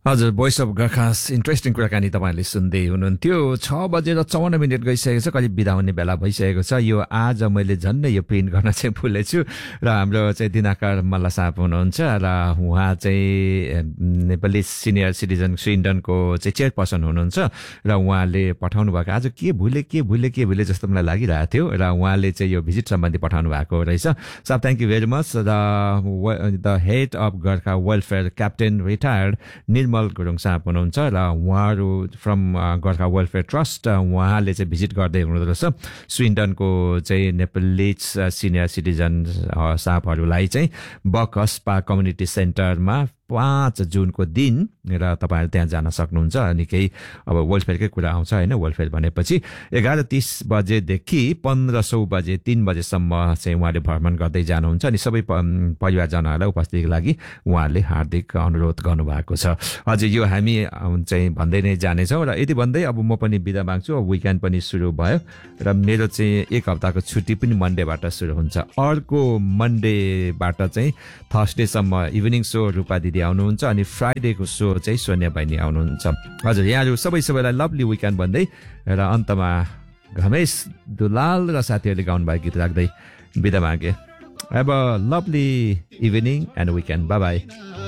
हजुर voice of गखास interesting कुराकानी तपाईँहरूले सुन्दै हुनुहुन्थ्यो 6:54 गइसकेको छ करिब बिदा हुने बेला भइसकेको छ यो आज मैले झन्डै यो प्रिन्ट गर्न चाहिँ भुलेछु र हाम्रो चाहिँ दिनाकर मल्ल साहब हुनुहुन्छ र उहाँ चाहिँ नेपाली सिनियर सिटिजन स्विन्डनको चाहिँ चेयरपर्सन हुनुहुन्छ र उहाँले पठाउनु भएको आज के भुले जस्तो मलाई लागिरहेको थियो र उहाँले चाहिँ यो भिजिट सम्बन्धी पठाउनु भएको रहेछ साहब thank you very much the head of Gorkha welfare captain retired निर्मल गुरुङ साहब हुनुहुन्छ र उहाँहरू फ्रम गोर्खा वेलफेयर ट्रस्ट उहाँले चाहिँ भिजिट गर्दै हुनुहुँदो रहेछ स्विन्डनको चाहिँ नेपाली सिनियर सिटिजन साहबहरूलाई चाहिँ बकस्पा कम्युनिटी सेन्टरमा 5 जुनको दिन र तपाईँहरू त्यहाँ जान सक्नुहुन्छ अनि केही अब वेलफेयरकै कुरा आउँछ होइन वेलफेयर भनेपछि 11:30 बजेदेखि 1500 बजे 3 बजेसम्म चाहिँ उहाँले भ्रमण गर्दै जानुहुन्छ अनि सबै परिवारजनाहरूलाई उपस्थितिको लागि उहाँहरूले हार्दिक अनुरोध गर्नुभएको छ हजुर यो हामी चाहिँ भन्दै नै जानेछौँ र यति भन्दै अब म पनि बिदा माग्छु अब विकेन्ड पनि सुरु भयो र मेरो चाहिँ एक हप्ताको छुट्टी पनि मन्डेबाट सुरु हुन्छ अर्को मन्डेबाट चाहिँ थर्सडेसम्म इभिनिङ सो रूपा दिदी आउनुहुन्छ अनि फ्राइडेको सो चाहिँ सोनिया बहिनी आउनुहुन्छ हजुर यहाँहरू सबैलाई लभली विकेन्ड भन्दै र अन्तमा घमेश दुलाल र साथीहरूले गाउनुभएको गीत राख्दै बिदा मागे have a lovely evening and weekend by by